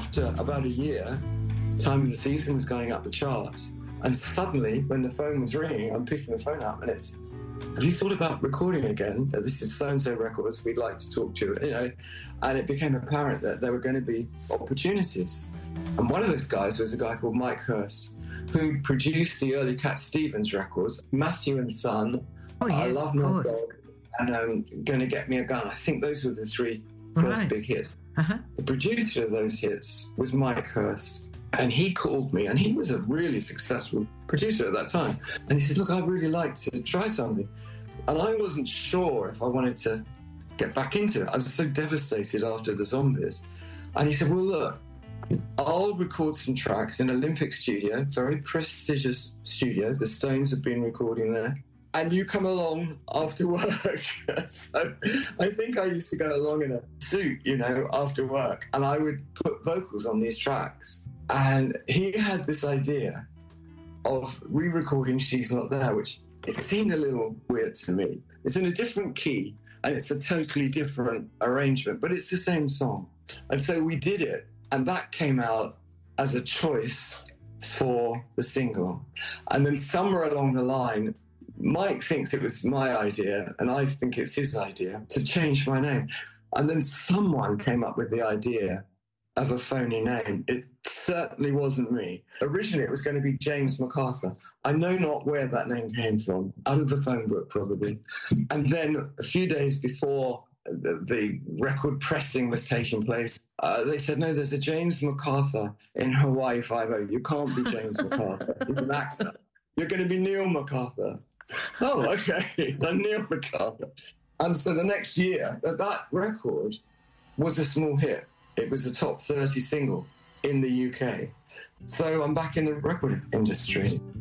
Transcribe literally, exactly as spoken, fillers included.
after about a year, the time of the season was going up the charts. And suddenly, when the phone was ringing, I'm picking the phone up and it's, have you thought about recording again? This is so-and-so records, we'd like to talk to you, you know. And it became apparent that there were going to be opportunities. And one of those guys was a guy called Mike Hurst, who produced the early Cat Stevens records, Matthew and Son, oh, yes, I Love of My course. Dog, and um, Gonna Get Me a Gun. I think those were the three first Right. big hits. Uh-huh. The producer of those hits was Mike Hurst. And he called me, and he was a really successful producer at that time. And he said, look, I'd really like to try something. And I wasn't sure if I wanted to get back into it. I was so devastated after the Zombies. And he said, well, look, I'll record some tracks in Olympic Studio, very prestigious studio. The Stones have been recording there. And you come along after work. So I think I used to go along in a suit, you know, after work. And I would put vocals on these tracks. And he had this idea of re-recording She's Not There, which it seemed a little weird to me. It's in a different key, and it's a totally different arrangement, but it's the same song. And so we did it, and that came out as a choice for the single. And then somewhere along the line, Mike thinks it was my idea, and I think it's his idea, to change my name. And then someone came up with the idea of a phony name. It certainly wasn't me. Originally, it was going to be James MacArthur. I know not where that name came from, out of the phone book, probably. And then a few days before the, the record pressing was taking place, uh, they said, no, there's a James MacArthur in Hawaii Five-O. You can't be James MacArthur. He's an actor. You're going to be Neil MacArthur. Oh, okay. I'm Neil MacArthur. And so the next year, that, that record was a small hit. It was a top thirty single in the U K. So I'm back in the record industry.